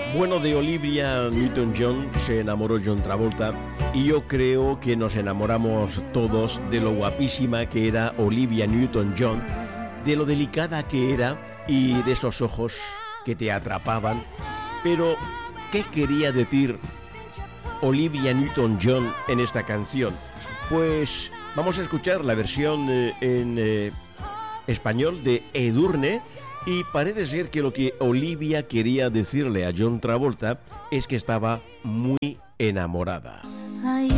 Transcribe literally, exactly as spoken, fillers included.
Bueno, de Olivia Newton-John se enamoró John Travolta y yo creo que nos enamoramos todos de lo guapísima que era Olivia Newton-John, de lo delicada que era y de esos ojos que te atrapaban. Pero, ¿qué quería decir Olivia Newton-John en esta canción? Pues vamos a escuchar la versión eh, en eh, español de Edurne. Y parece ser que lo que Olivia quería decirle a John Travolta es que estaba muy enamorada. Ay,